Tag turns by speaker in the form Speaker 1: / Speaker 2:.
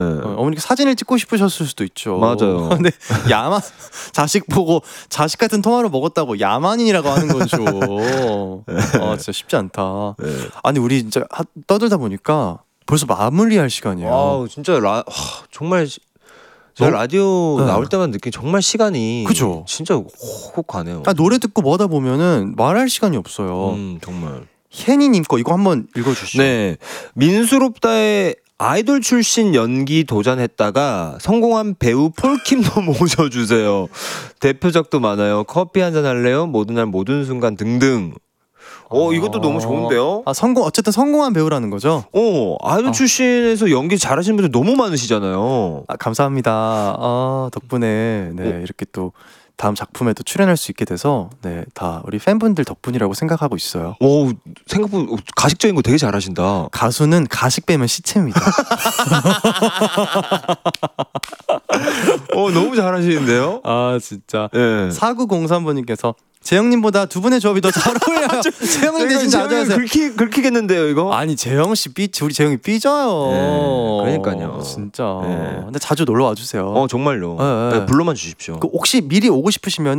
Speaker 1: 어머니가 사진을 찍고 싶으셨을 수도 있죠.
Speaker 2: 맞아요.
Speaker 1: 근데 야만 자식 보고 자식 같은 통화로 먹었다고 야만인이라고 하는 건 좀 진짜 쉽지 않다.
Speaker 2: 네.
Speaker 1: 아니 우리 진짜 떠들다 보니까 벌써 마무리할 시간이에요.
Speaker 2: 아 진짜 정말 제가 라디오
Speaker 1: 네.
Speaker 2: 나올 때만 느낀 정말 시간이
Speaker 1: 그죠?
Speaker 2: 진짜 혹 가네요.
Speaker 1: 노래 듣고 뭐다 보면은 말할 시간이 없어요.
Speaker 2: 정말.
Speaker 1: 혜니님 거 이거 한번 읽어주시죠.
Speaker 2: 네, 민수롭다의 아이돌 출신 연기 도전했다가 성공한 배우 폴킴도 모셔주세요. 대표작도 많아요. 커피 한잔 할래요? 모든 날 모든 순간 등등. 이것도 너무 좋은데요?
Speaker 1: 어쨌든 성공한 배우라는 거죠?
Speaker 2: 아이돌 출신에서 연기 잘하시는 분들 너무 많으시잖아요.
Speaker 1: 감사합니다. 덕분에 이렇게 또 다음 작품에도 출연할 수 있게 돼서 다 우리 팬분들 덕분이라고 생각하고 있어요.
Speaker 2: 생각보다 가식적인 거 되게 잘하신다.
Speaker 1: 가수는 가식 빼면 시체입니다.
Speaker 2: 너무 잘하시는데요?
Speaker 1: 진짜.
Speaker 2: 네.
Speaker 1: 4903번님께서 재영님보다 두 분의 조합이 더 잘 어울려요. 재영님 대신 자주 하세요.
Speaker 2: 긁히겠는데요 이거?
Speaker 1: 아니 재영씨 우리 재영이 삐져요.
Speaker 2: 그러니까요.
Speaker 1: 진짜. 근데 자주 놀러 와주세요.
Speaker 2: 정말요. 불러만 주십시오.
Speaker 1: 혹시 미리 오고 싶으시면